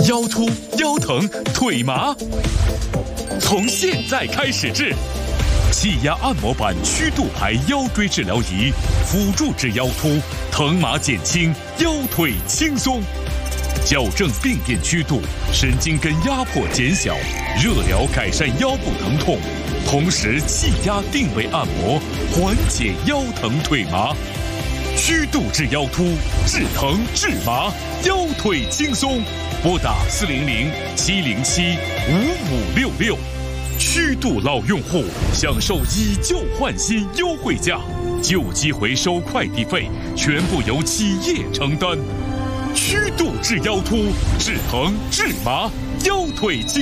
腰突、腰疼、腿麻，从现在开始治。气压按摩板曲度牌腰椎治疗仪，辅助治腰突，疼麻减轻，腰腿轻松。矫正病变曲度，神经根压迫减小，热疗改善腰部疼痛，同时气压定位按摩，缓解腰疼腿麻。曲度治腰突，治疼治麻，腰腿轻松。拨打400-707-5566。曲度老用户享受以旧换新优惠价，旧机回收快递费全部由企业承担。曲度治腰突，治疼治麻，腰腿轻松。